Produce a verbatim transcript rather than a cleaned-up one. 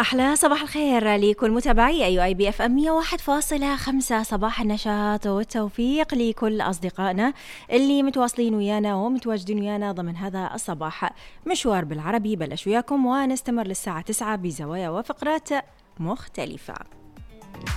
أحلى صباح الخير لكل متابعي أي آي بي إف أم مية وواحد فاصلة خمسة. صباح النشاط والتوفيق لكل أصدقائنا اللي متواصلين ويانا ومتواجدين ويانا ضمن هذا الصباح. مشوار بالعربي بلش وياكم ونستمر للساعة تسعة بزوايا وفقرات مختلفة.